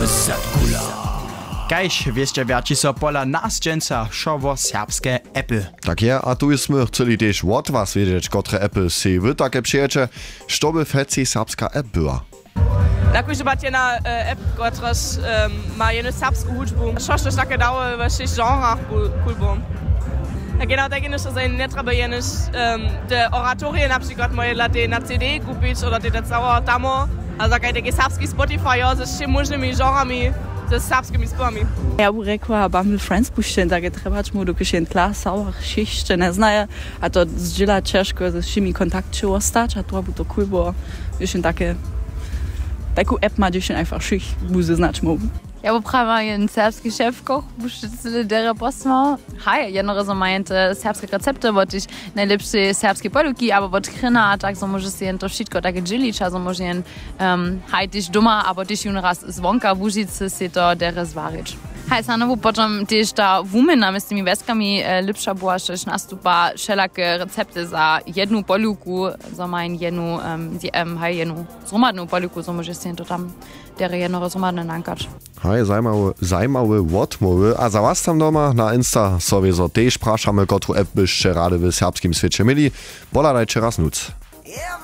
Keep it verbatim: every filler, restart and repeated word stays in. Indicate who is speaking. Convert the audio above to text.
Speaker 1: Receptkula. Kajś wieście wiaci so pola nasdźenca šovo serbske Apple.
Speaker 2: Tak je, a tu jsme chceli też od was wiedzieć, które Apple si wy takie przyjedzie, što by feci serbska app była.
Speaker 3: Također bat jedna uh, app, która um, ma jednu serbsku hudžbu. Šošto što také dalo v šest žanrach kulbu. A genau tak jest, dass ein netter Bayerisch um, de Oratorien na przykład moje lady na C D kupić, oder te cała tamo. Also takie serbski Spotify, ja, ze všemi možnými žanrami, ze serbskimi spevami.
Speaker 4: Ja bym rekła, bym friends puścić, takie trzeba mu do kieszeni klasał, jeszcze nie znaję, a to zdziela ciężko ze wszystkimi kontakty ostać, a to by to cool było, jeszcze takie, taką app ma dziesięć einfach schicht, buzy znać mu.
Speaker 5: Ja poprawa jeden serbski szefkoch, buszczycy dere posma. Hej, jedno razo majente serbskie recepty, bo tyś najlepsze serbskie poluki, aber bo tchryna, a tak so może się to wszystko takie dzielić, a so może jen um, hej, tyś doma, aber tyś jun raz zvonka bužicy si to dere zvarić. Hej, sanovu potom tyś ta wumena z tymi weskami e, lepsza była, że nastupa wszelakie recepty za jedną poluku, za mają jedną, um, um, hej, jedną zromadną poluku, so może się to tam dere jedno rozromadne nankać.
Speaker 2: Hej, zajmały, zajmały odmowy, a za was tam doma na Insta sobie so też praszamy, kotru app byście rady w serbskim świecie mieli. Bola dajcie raz nuc.